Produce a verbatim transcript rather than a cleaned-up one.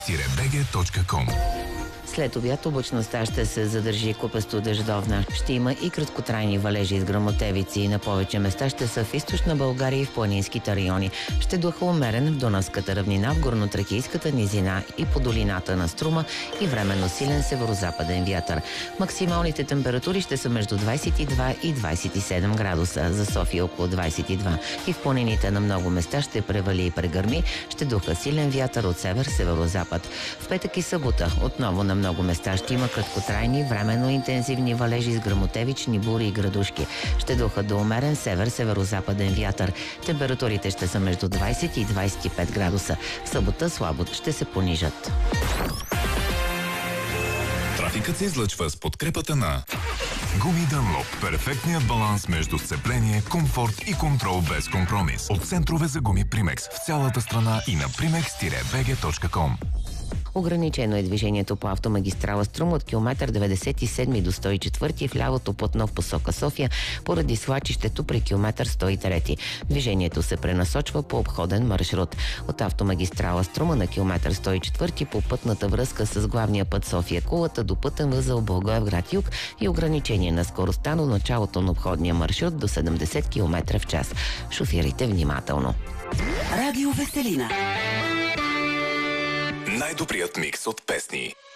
бг точка ком. След обяд облачността ще се задържи купесто дъждовна. Ще има и краткотрайни валежи с гръмотевици. На повече места ще са в източна България и в планинските райони. Ще духа умерен в Дунавската равнина, в горнотракийската низина и по долината на Струма и временно силен северозападен вятър. Максималните температури ще са между двадесет и два и двадесет и седем градуса. За София около двадесет и два. И в планините на много места ще превали и прегърми. Ще духа силен вятър от север-северозапад. В петък и събота отново на много места ще има краткотрайни, временно интензивни валежи с гръмотевични бури и градушки. Ще духа до умерен север-северозападен вятър. Температурите ще са между двадесет и двадесет и пет градуса. В събота слабо ще се понижат. Трафикът се излъчва с подкрепата на Гуми Дънлоп. Перфектният баланс между сцепление, комфорт и контрол без компромис. От центрове за гуми Примекс в цялата страна и на примекс бг точка ком. Ограничено е движението по автомагистрала Струм от километър деветдесет и седми до сто и четвърти в лявото платно в посока София поради свлачището при километър сто и трети. Движението се пренасочва по обходен маршрут. От автомагистрала Струма на километър сто и четвърти по пътната връзка с главния път София-Кулата до пътен възел Благоевград юг и ограничение на скоростта до началото на обходния маршрут до седемдесет километра в час. Шофирайте внимателно. Радио Веселина. Най-добрият микс от песни.